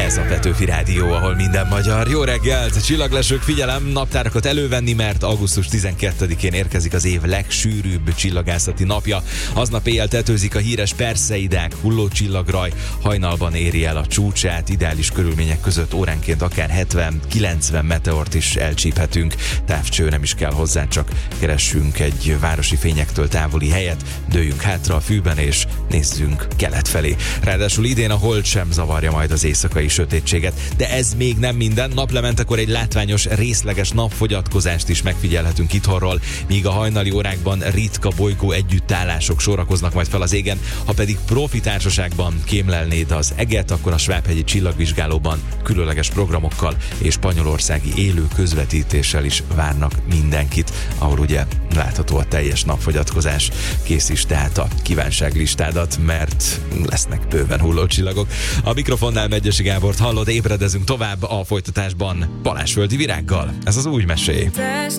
Ez a Petőfi Rádió, ahol minden magyar. Jó reggelt! Csillaglesők, figyelem, naptárakat elővenni, mert augusztus 12-én érkezik az év legsűrűbb csillagászati napja. Aznap éjjel tetőzik a híres Perseidák hullócsillagraj, hajnalban éri el a csúcsát, ideális körülmények között óránként akár 70-90 meteort is elcsíphetünk. Távcső nem is kell hozzá, csak keressünk egy városi fényektől távoli helyet, dőljünk hátra a fűben és nézzünk kelet felé. Ráadásul idén a hold sem zavarja majd az éjszakai sötétséget, de ez még nem minden. Naplementekor egy látványos, részleges napfogyatkozást is megfigyelhetünk itthonról, míg a hajnali órákban ritka bolygó együttállások sorakoznak majd fel az égen. Ha pedig profi társaságban kémlelnéd az eget, akkor a Svábhegyi Csillagvizsgálóban különleges programokkal és spanyolországi élő közvetítéssel is várnak mindenkit, ahol ugye látható a teljes napfogyatkozás. Készíts tehát a kívánságlistádat, mert lesznek bőven hullócsillagok. A mikrofonnál Megyesi Gábort hallod, ébredezünk tovább a folytatásban Balázsföldi Virággal. Ez az Új Mesé.